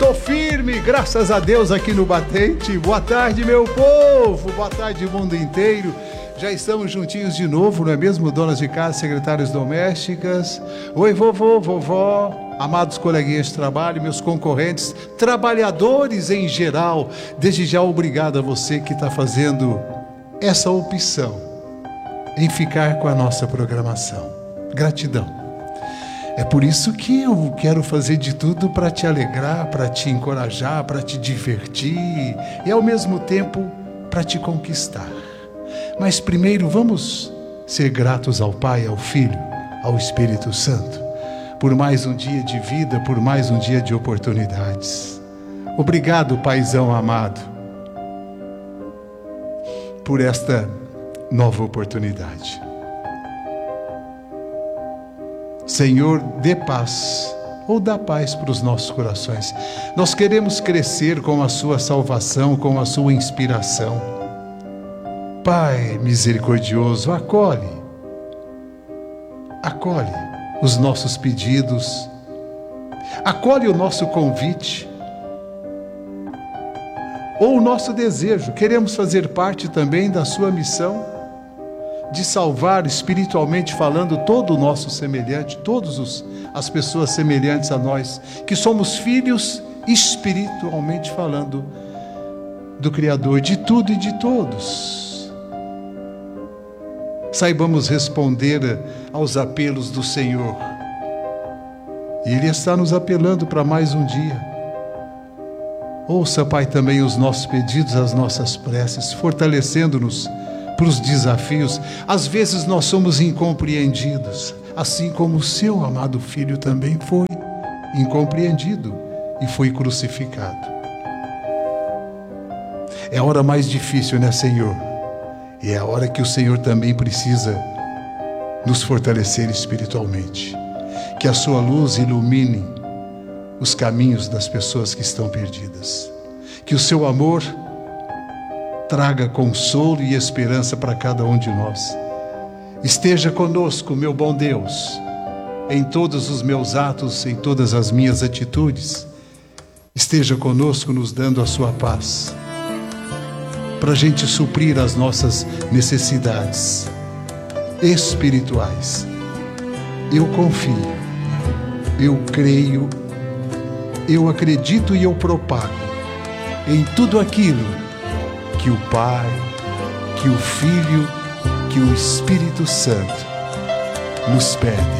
Tô firme, graças a Deus, aqui no Batente. Boa tarde, meu povo. Boa tarde, mundo inteiro. Já estamos juntinhos de novo, não é mesmo? Donas de casa, secretárias domésticas. Oi, vovô, vovó, amados coleguinhas de trabalho, meus concorrentes, trabalhadores em geral. Desde já, obrigado a você que está fazendo essa opção em ficar com a nossa programação. Gratidão. É por isso que eu quero fazer de tudo para te alegrar, para te encorajar, para te divertir e ao mesmo tempo para te conquistar. Mas primeiro vamos ser gratos ao Pai, ao Filho, ao Espírito Santo, por mais um dia de vida, por mais um dia de oportunidades. Obrigado, Paizão amado, por esta nova oportunidade. Senhor, dê paz, ou dá paz para os nossos corações. Nós queremos crescer com a sua salvação, com a sua inspiração. Pai misericordioso, acolhe os nossos pedidos, acolhe o nosso convite, ou o nosso desejo. Queremos fazer parte também da sua missão, de salvar espiritualmente falando todo o nosso semelhante, todas as pessoas semelhantes a nós, que somos filhos espiritualmente falando do Criador de tudo e de todos. Saibamos responder aos apelos do Senhor. E Ele está nos apelando para mais um dia. Ouça, Pai, também os nossos pedidos, as nossas preces, fortalecendo-nos para os desafios. Às vezes nós somos incompreendidos, assim como o seu amado Filho também foi incompreendido e foi crucificado. É a hora mais difícil, né, Senhor? E é a hora que o Senhor também precisa nos fortalecer espiritualmente. Que a sua luz ilumine os caminhos das pessoas que estão perdidas. Que o seu amor traga consolo e esperança para cada um de nós. Esteja conosco, meu bom Deus, em todos os meus atos, em todas as minhas atitudes. Esteja conosco, nos dando a sua paz, para a gente suprir as nossas necessidades espirituais. Eu confio, eu creio, eu acredito e eu propago em tudo aquilo que o Pai, que o Filho, que o Espírito Santo nos pede.